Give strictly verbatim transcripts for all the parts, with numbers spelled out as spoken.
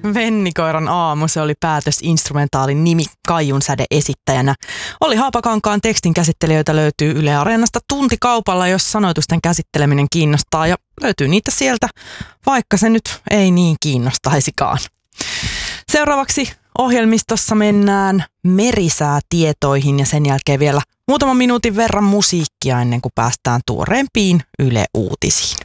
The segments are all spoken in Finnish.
Vennikoiran aamu, se oli päätösinstrumentaalin nimi Kaijun säde esittäjänä. Olli Haapakankaan tekstin käsittelijöitä löytyy Yle Areenasta tuntikaupalla, jos sanoitusten käsitteleminen kiinnostaa, ja löytyy niitä sieltä, vaikka se nyt ei niin kiinnostaisikaan. Seuraavaksi ohjelmistossa mennään merisäätietoihin ja sen jälkeen vielä muutaman minuutin verran musiikkia ennen kuin päästään tuoreempiin Yle Uutisiin.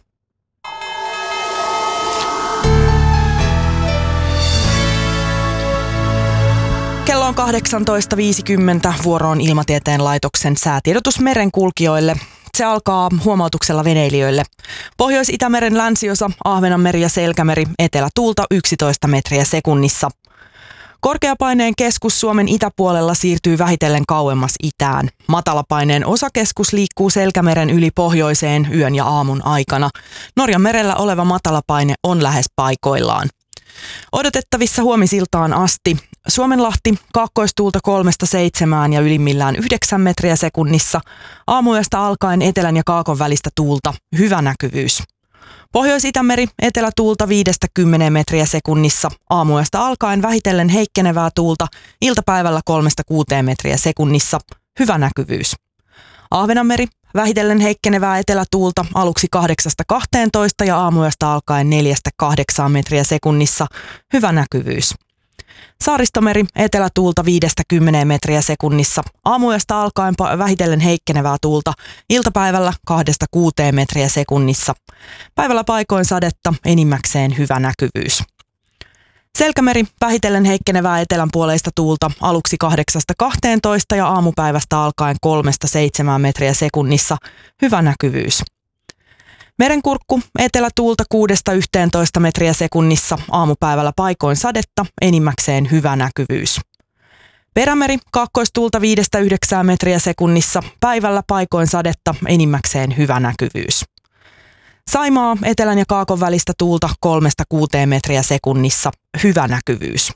Kello on kahdeksantoista viisikymmentä, vuoroon Ilmatieteen laitoksen säätiedotus merenkulkijoille. Se alkaa huomautuksella veneilijöille. Pohjois-Itämeren länsiosa, Ahvenanmeri ja Selkämeri, etelätuulta yksitoista metriä sekunnissa. Korkeapaineen keskus Suomen itäpuolella siirtyy vähitellen kauemmas itään. Matalapaineen osakeskus liikkuu Selkämeren yli pohjoiseen yön ja aamun aikana. Norjan merellä oleva matalapaine on lähes paikoillaan. Odotettavissa huomisiltaan asti. Suomenlahti kaakkoistuulta kolmesta seitsemään ja ylimmillään yhdeksän metriä sekunnissa. Aamuyöstä alkaen etelän ja kaakon välistä tuulta. Hyvä näkyvyys. Pohjois-Itämeri etelätuulta viidestä kymmeneen metriä sekunnissa. Aamuyöstä alkaen vähitellen heikkenevää tuulta. Iltapäivällä kolmesta kuuteen metriä sekunnissa. Hyvä näkyvyys. Ahvenanmeri vähitellen heikkenevää etelätuulta aluksi kahdeksasta kahteentoista ja aamuyöstä alkaen neljästä kahdeksaan metriä sekunnissa. Hyvä näkyvyys. Saaristomeri etelätuulta viidestä kymmeneen metriä sekunnissa. Aamuyöstä alkaen vähitellen heikkenevää tuulta. Iltapäivällä kahdesta kuuteen metriä sekunnissa. Päivällä paikoin sadetta, enimmäkseen hyvä näkyvyys. Selkämeri vähitellen heikkenevää etelänpuoleista tuulta aluksi kahdeksasta kahteentoista ja aamupäivästä alkaen kolmesta seitsemään metriä sekunnissa. Hyvä näkyvyys. Merenkurkku etelätuulta kuudesta yhteentoista metriä sekunnissa, aamupäivällä paikoin sadetta, enimmäkseen hyvä näkyvyys. Perämeri kaakkoistuulta viidestä yhdeksään metriä sekunnissa, päivällä paikoin sadetta, enimmäkseen hyvä näkyvyys. Saimaa etelän ja kaakon välistä tuulta kolmesta kuuteen metriä sekunnissa, hyvä näkyvyys.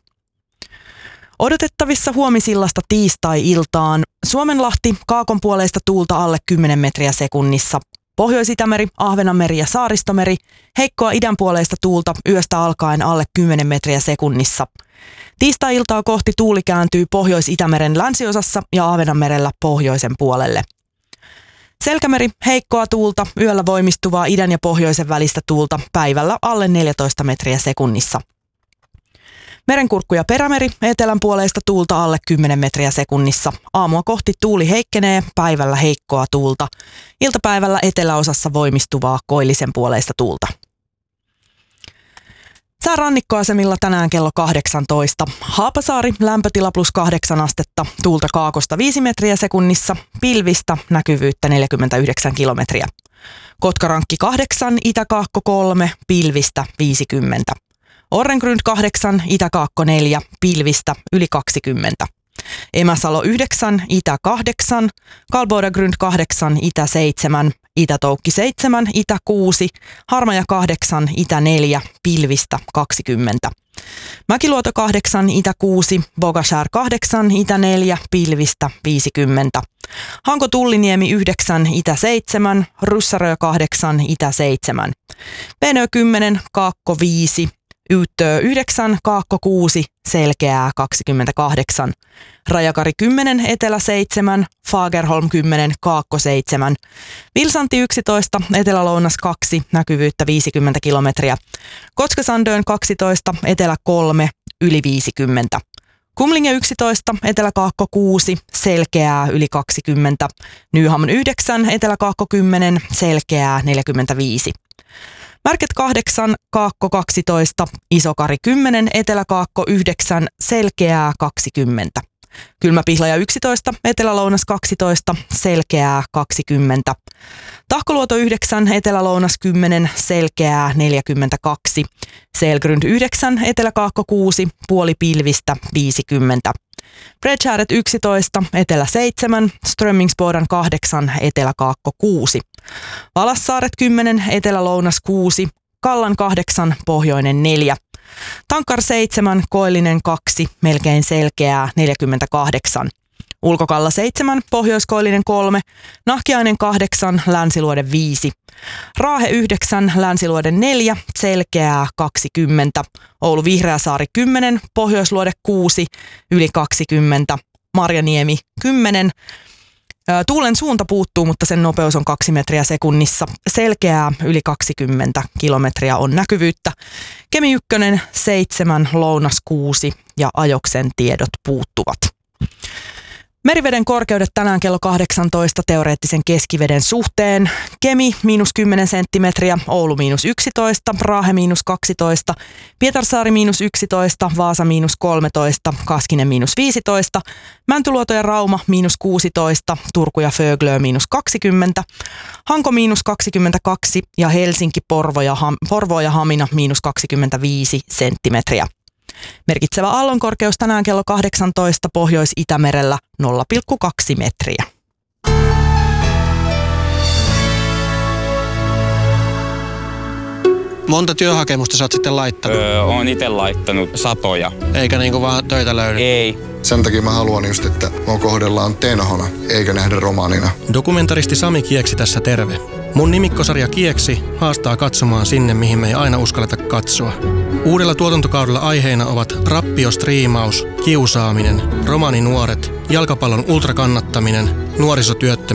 Odotettavissa huomisillasta tiistai-iltaan Suomenlahti kaakon puoleista tuulta alle kymmenen metriä sekunnissa. Pohjois-Itämeri, Ahvenanmeri ja Saaristomeri, heikkoa idänpuoleista tuulta yöstä alkaen alle kymmenen metriä sekunnissa. Tiistai-iltaa kohti tuuli kääntyy Pohjois-Itämeren länsiosassa ja Ahvenanmerellä pohjoisen puolelle. Selkämeri, heikkoa tuulta, yöllä voimistuvaa idän ja pohjoisen välistä tuulta, päivällä alle neljätoista metriä sekunnissa. Merenkurkku ja Perämeri, etelänpuoleista tuulta alle kymmenen metriä sekunnissa. Aamua kohti tuuli heikkenee, päivällä heikkoa tuulta. Iltapäivällä eteläosassa voimistuvaa koillisen puoleista tuulta. Sää rannikkoasemilla tänään kello kahdeksantoista. Haapasaari, lämpötila plus kahdeksan astetta, tuulta kaakosta viisi metriä sekunnissa, pilvistä, näkyvyyttä neljäkymmentäyhdeksän kilometriä. Kotkarankki kahdeksan, itäkaakko kolme, pilvistä viisikymmentä. Orrengrund kahdeksan, itäkaakko neljä, pilvistä yli kaksikymmentä. Emäsalo yhdeksän, itä kahdeksan, Kalbodagrund kahdeksan, itä seitsemän, Itätoukki seitsemän, itä kuusi, Harmaja kahdeksan, itä neljä, pilvistä kaksikymmentä. Mäkiluoto kahdeksan, itä kuusi, Bogashär kahdeksan, itä neljä, pilvistä viisikymmentä. Hanko Tulliniemi yhdeksän, itä seitsemän, Ryssärö kahdeksan, itä seitsemän. Venö kymmenen, Kaakko viisi, Yyttö yhdeksän, Kaakko kuusi, Selkeää kaksikymmentäkahdeksan. Rajakari kymmenen, Etelä seitsemän, Fagerholm kymmenen, Kaakko seitsemän. Vilsanti yksitoista, Etelä-Lounas kaksi, näkyvyyttä viisikymmentä kilometriä. Koskesandön kaksitoista, Etelä kolme, yli viisikymmentä. Kumlinge yksitoista, Etelä-Kaakko kuusi, Selkeää yli kaksikymmentä. Nyhamn yhdeksän, Etelä-Kaakko kymmenen, Selkeää neljäkymmentäviisi. Märket kahdeksan, Kaakko kaksitoista, Isokari kymmenen, Etelä-Kaakko yhdeksän, Selkeää kaksikymmentä. Kylmäpihlaja yksitoista, Etelä-Lounas kaksitoista, Selkeää kaksikymmentä. Tahkoluoto yhdeksän, Etelä-Lounas kymmenen, Selkeää neljäkymmentäkaksi. Selgrund yhdeksän, Etelä-Kaakko kuusi, puoli pilvistä viisikymmentä. Bredshäret yksitoista, Etelä seitsemän, Strömmingsbodan kahdeksan, Etelä-Kaakko kuusi. Valassaaret kymmenen, Etelä-Lounas kuusi, Kallan kahdeksan, Pohjoinen neljä. Tankar seitsemän, Koillinen kaksi, melkein Selkeää neljäkymmentäkahdeksan. Ulkokalla seitsemän, Pohjoiskoillinen kolme, Nahkiainen kahdeksan, Länsiluode viisi. Raahe yhdeksän, Länsiluode neljä, Selkeää kaksikymmentä. Oulu Vihreäsaari kymmenen, Pohjoisluode kuusi, yli kaksikymmentä. Marjaniemi kymmenen. Tuulen suunta puuttuu, mutta sen nopeus on kaksi metriä sekunnissa. Selkeää yli kaksikymmentä kilometriä on näkyvyyttä. Kemi ykkönen seitsemän, Lounas kuusi ja Ajoksen tiedot puuttuvat. Meriveden korkeudet tänään kello kahdeksantoista teoreettisen keskiveden suhteen. Kemi miinus kymmenen senttimetriä, Oulu miinus yksitoista, Raahe miinus kaksitoista, Pietarsaari miinus yksitoista, Vaasa miinus kolmetoista, Kaskinen miinus viisitoista, Mäntyluoto ja Rauma miinus kuusitoista, Turku ja Föglö miinus kaksikymmentä, Hanko miinus kaksikymmentäkaksi ja Helsinki, Porvo ja, Ham- Porvoo ja Hamina miinus kaksikymmentäviisi senttimetriä. Merkitsevä aallonkorkeus tänään kello kahdeksantoista Pohjois-Itämerellä nolla pilkku kaksi metriä. Monta työhakemusta sä oot sitten laittanut? Öö, oon itse laittanut satoja. Eikä niinku vaan töitä löydy? Ei. Sen takia mä haluan just, että mua kohdellaan tenhona, eikä nähdä romaanina. Dokumentaristi Sami Kieksi tässä terve. Mun nimikkosarja Kieksi haastaa katsomaan sinne, mihin me ei aina uskalleta katsoa. Uudella tuotantokaudella aiheina ovat rappiostriimaus, kiusaaminen, romaninuoret, jalkapallon ultrakannattaminen, nuorisotyöttömyys